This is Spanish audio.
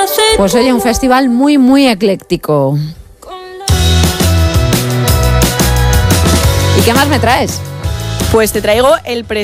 Pues oye, un festival muy, muy ecléctico. ¿Y qué más me traes? Pues te traigo el